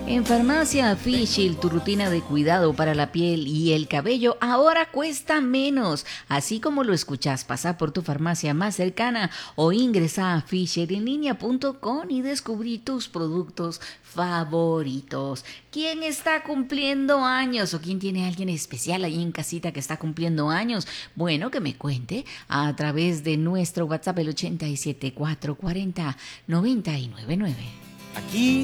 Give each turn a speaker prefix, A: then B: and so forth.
A: En Farmacia Fishil, tu rutina de cuidado para la piel y el cabello ahora cuesta menos. Así como lo escuchas, pasa por tu farmacia más cercana o ingresa a fisherenlinea.com y descubrí tus productos favoritos. ¿Quién está cumpliendo años o quién tiene a alguien especial ahí en casita que está cumpliendo años? Bueno, que me cuente a través de nuestro WhatsApp el 87 440 999.
B: Aquí